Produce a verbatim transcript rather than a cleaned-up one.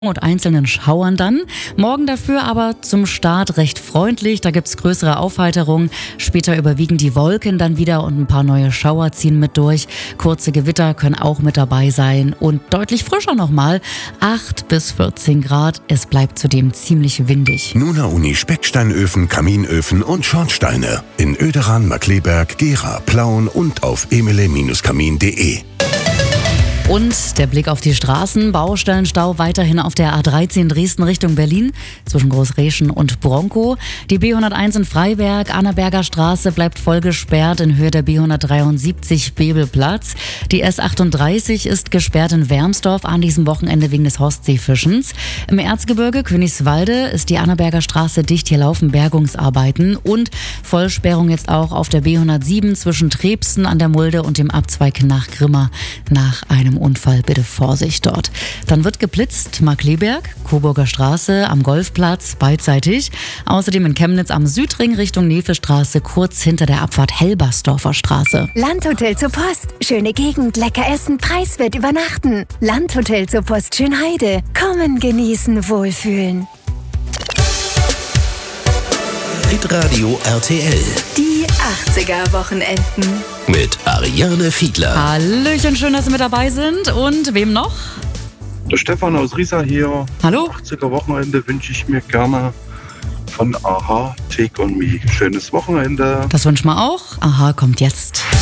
Und einzelnen Schauern dann. Morgen dafür aber zum Start recht freundlich. Da gibt's größere Aufheiterungen. Später überwiegen die Wolken dann wieder und ein paar neue Schauer ziehen mit durch. Kurze Gewitter können auch mit dabei sein und deutlich frischer nochmal. acht bis vierzehn Grad. Es bleibt zudem ziemlich windig. Nuna Uni Specksteinöfen, Kaminöfen und Schornsteine. In Oederan, Markkleeberg, Gera, Plauen und auf emele Kamin punkt de. Und der Blick auf die Straßen. Baustellenstau weiterhin auf der A dreizehn Dresden Richtung Berlin zwischen Großreschen und Bronkow. Die B hunderteins in Freiberg, Annaberger Straße bleibt voll gesperrt in Höhe der B hundertdreiundsiebzig Bebelplatz. Die S achtunddreißig ist gesperrt in Wermsdorf an diesem Wochenende wegen des Ostseefischens. Im Erzgebirge Königswalde ist die Annaberger Straße dicht. Hier laufen Bergungsarbeiten und Vollsperrung jetzt auch auf der B hundertsieben zwischen Trebsen an der Mulde und dem Abzweig nach Grimma nach einem Unfall. Bitte Vorsicht dort. Dann wird geblitzt Markkleeberg, Coburger Straße am Golfplatz beidseitig. Außerdem in Chemnitz am Südring Richtung Nefelstraße kurz hinter der Abfahrt Helbersdorfer Straße. Landhotel zur Post. Schöne Gegend, lecker essen, preiswert übernachten. Landhotel zur Post Schönheide. Kommen, genießen, wohlfühlen. Hitradio R T L. Die achtziger-Wochenenden. Mit Ariane Fiedler. Hallöchen, schön, dass Sie mit dabei sind. Und wem noch? Der Stefan aus Riesa hier. Hallo. achtziger-Wochenende wünsche ich mir gerne von Aha, Take on Me. Schönes Wochenende. Das wünschen wir auch. Aha, kommt jetzt.